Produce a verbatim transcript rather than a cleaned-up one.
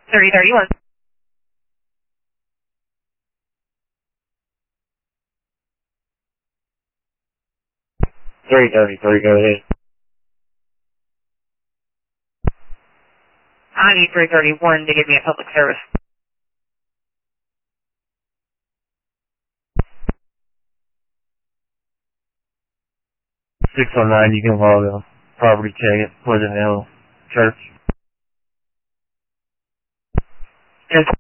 thirty thirty-one. three thirty-three, go ahead. I need three thirty-one to give me a public service. six oh nine, you can log a property check at Pleasant Hill Church. Yes.